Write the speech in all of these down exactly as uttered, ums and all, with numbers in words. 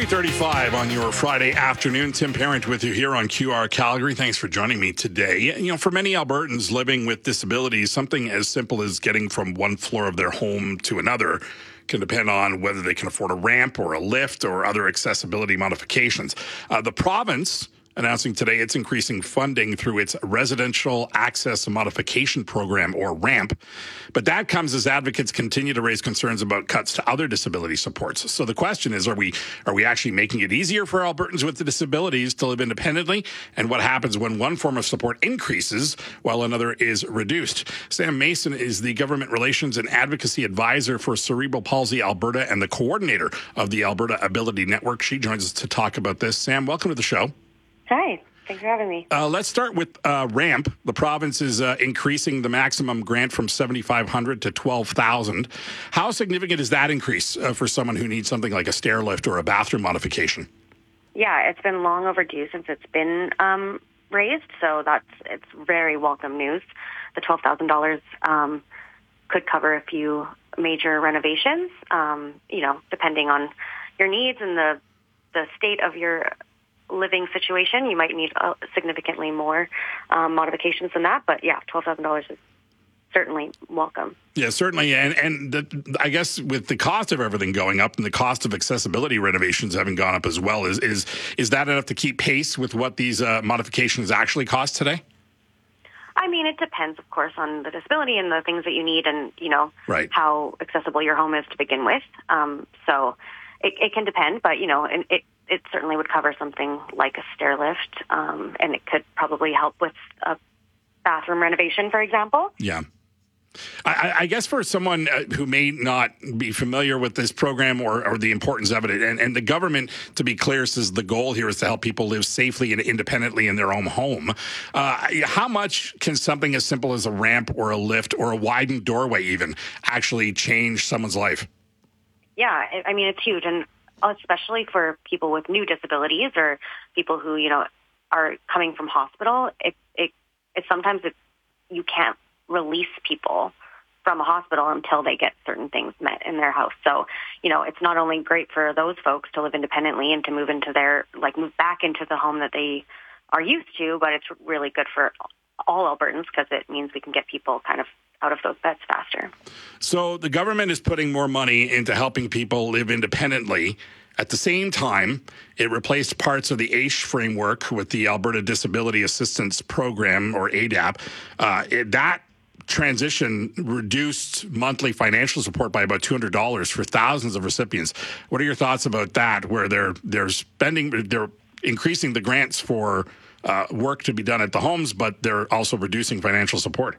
three thirty-five on your Friday afternoon. Tim Parent with you here on Q R Calgary. Thanks for joining me today. You know, for many Albertans living with disabilities, something as simple as getting from one floor of their home to another can depend on whether they can afford a ramp or a lift or other accessibility modifications. Uh, the province announcing today it's increasing funding through its Residential Access Modification Program, or RAMP. But that comes as advocates continue to raise concerns about cuts to other disability supports. So the question is, are we are we actually making it easier for Albertans with the disabilities to live independently? And what happens when one form of support increases while another is reduced? Sam Mason is the Government Relations and Advocacy Advisor for Cerebral Palsy Alberta and the coordinator of the Alberta Ability Network. She joins us to talk about this. Sam, welcome to the show. Hi. Thanks for having me. Uh, let's start with uh, RAMP. The province is uh, increasing the maximum grant from seventy-five hundred dollars to twelve thousand dollars. How significant is that increase uh, for someone who needs something like a stair lift or a bathroom modification? Yeah, it's been long overdue since it's been um, raised, so that's it's very welcome news. The twelve thousand dollars um, could cover a few major renovations, um, you know, depending on your needs and the the state of your living situation. You might need uh, significantly more um, modifications than that, but yeah, twelve thousand dollars is certainly welcome. Yeah, certainly. And and the, I guess with the cost of everything going up and the cost of accessibility renovations having gone up as well, is is, is that enough to keep pace with what these uh, modifications actually cost today? I mean, it depends, of course, on the disability and the things that you need and, you know, right. how accessible your home is to begin with. Um, so it, it can depend, but, you know, and it it certainly would cover something like a stair lift, um, and it could probably help with a bathroom renovation, for example. Yeah. I, I guess for someone uh, who may not be familiar with this program or, or the importance of it, and, and the government, to be clear, says the goal here is to help people live safely and independently in their own home. Uh, how much can something as simple as a ramp or a lift or a widened doorway even actually change someone's life? Yeah, I mean, it's huge, and especially for people with new disabilities or people who, you know, are coming from hospital. It, it, it sometimes it, you can't release people from a hospital until they get certain things met in their house. So, you know, it's not only great for those folks to live independently and to move into their, like, move back into the home that they are used to, but it's really good for all Albertans because it means we can get people kind of out of those beds faster. So the government is putting more money into helping people live independently. At the same time, it replaced parts of the A I S H framework with the Alberta Disability Assistance Program, or A D A P. Uh, it, that transition reduced monthly financial support by about two hundred dollars for thousands of recipients. What are your thoughts about that, where they're they're spending, they're increasing the grants for uh, work to be done at the homes, but they're also reducing financial support?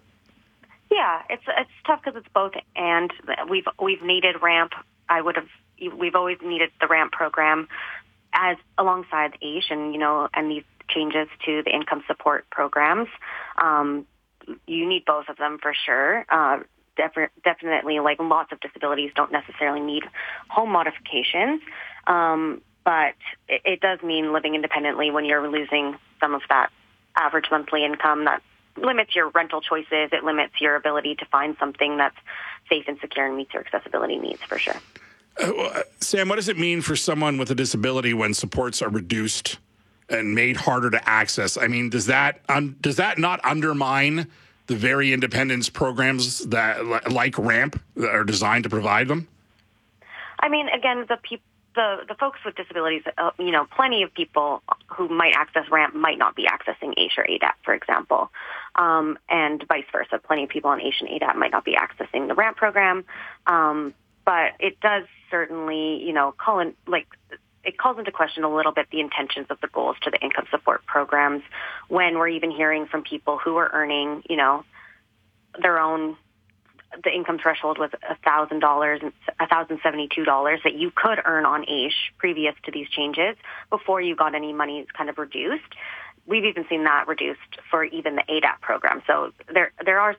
Yeah, it's it's tough because it's both, and we've we've needed RAMP. I would have we've always needed the RAMP program as alongside the A I S H, and you know, and these changes to the income support programs. Um, you need both of them for sure. Uh, def- definitely, like lots of disabilities don't necessarily need home modifications, um, but it, it does mean living independently when you're losing some of that average monthly income. That limits your rental choices. It limits your ability to find something that's safe and secure and meets your accessibility needs, for sure. Uh, Sam, what does it mean for someone with a disability when supports are reduced and made harder to access? I mean, does that un- does that not undermine the very independence programs that, like RAMP, that are designed to provide them? I mean, again, the people. The, the folks with disabilities, uh, you know, plenty of people who might access RAMP might not be accessing A I S H or A D A P, for example, um, and vice versa. Plenty of people on A I S H and A D A P might not be accessing the RAMP program, um, but it does certainly, you know, call in, like, it calls into question a little bit the intentions of the goals to the income support programs when we're even hearing from people who are earning, you know, their own. The income threshold was one thousand dollars and one thousand seventy-two dollars that you could earn on A I S H previous to these changes before you got any money kind of reduced. We've even seen that reduced for even the A D A P program. So there there are